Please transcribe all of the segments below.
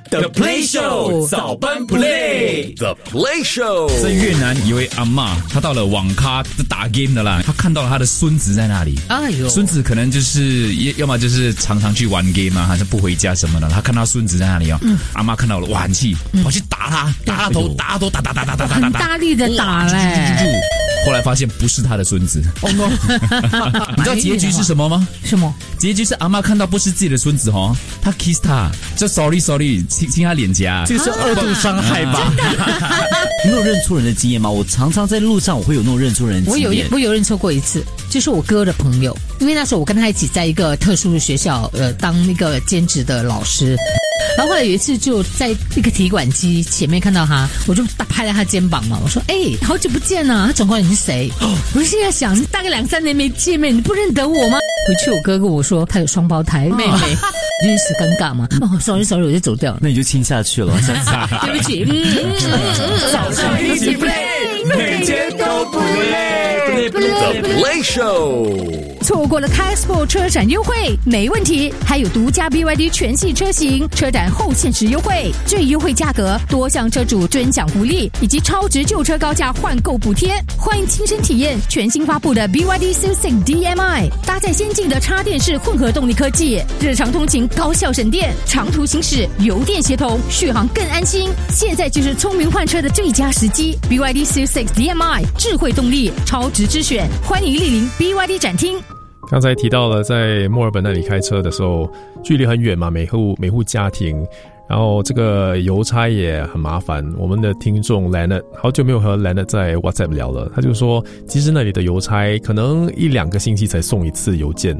The Play Show 早班 Play The Play Show 在越南有位阿嬷，她到了网咖打 game 的啦，她看到了她的孙子在那里。 哎呦， 孙子可能就是要么就是常常去玩 game 啊，还是不回家什么的。她看到孙子在那里哦，阿嬷看到了，哇，很气，跑去打他，打他头，打他头，打， 很大力的打嘞。 后来发现不是他的孙子。 哦 no 你知道结局是什么吗？ 什么？ 结局是阿嬷看到不是自己的孙子哦，她 kiss 他，就 sorry 亲他脸颊， 这个是二度伤害吧？ 你有认错人的经验吗？我常常在路上我会有那种认错人的经验。 我有认错过一次，就是我哥的朋友，因为那时候我跟他一起在一个特殊的学校当那个兼职的老师。然后后来有一次就在一个提款机前面看到他，我就拍了他肩膀嘛，我说：“好久不见啊！”他转过来，你是谁？我就现在想，大概2-3年没见面，你不认得我吗？回去我哥跟我说他有双胞胎妹妹，真是尴尬嘛。sorry， 我就走掉了。 那你就亲下去了， 对不起。 早上一起 play， 每天都不累。 The Play Show。 错过了 Kaisport 车展优惠没问题，还有独家 BYD 全系车型车展后限时优惠，最优惠价格，多项车主尊享福利，以及超值旧车高价换购补贴。欢迎亲身体验全新发布的 BYD Q6 DMI， 搭载先进的插电式混合动力科技，日常通勤高效省电，长途行驶油电协同，续航更安心。现在就是聪明换车的最佳时机。BYD Q6 DMI 智慧动力，超值之选，欢迎莅临 BYD 展厅。 刚才提到了在墨尔本那里开车的时候，距离很远嘛，每户家庭，然后这个邮差也很麻烦。我们的听众 Leonard 好久没有和 Leonard 在 WhatsApp 聊了，他就说其实那里的邮差可能1-2个星期才送一次邮件。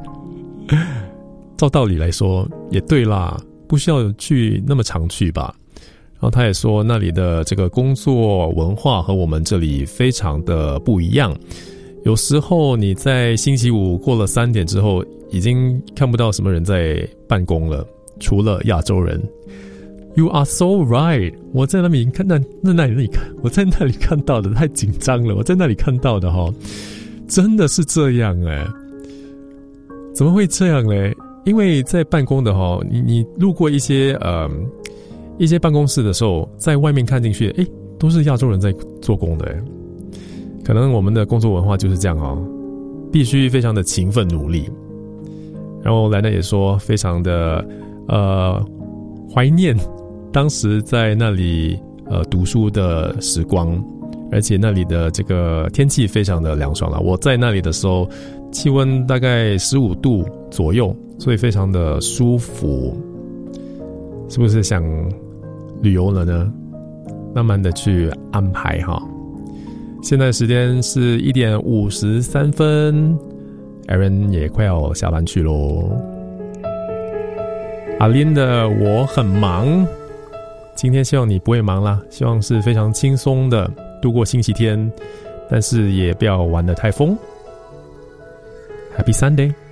照道理来说也对啦，不需要去那么常去吧。然后他也说那里的这个工作文化和我们这里非常的不一样，有时候你在星期五过了3点之后已经看不到什么人在办公了，除了亚洲人。 You are so right， 我在那里看我在那里看到的，太紧张了，我在那里看到的真的是这样怎么会这样呢？因为在办公的你路过一些办公室的时候，在外面看进去都是亚洲人在做工的可能我们的工作文化就是这样必须非常的勤奋努力。然后莱纳也说非常的怀念当时在那里读书的时光，而且那里的这个天气非常的凉爽了。我在那里的时候气温大概15度左右，所以非常的舒服。是不是想旅游了呢？慢慢的去安排现在时间是1点53分 Aaron 也快要下班去咯。阿琳的我很忙，今天希望你不会忙啦，希望是非常轻松的度过星期天，但是也不要玩得太疯。Happy Sunday。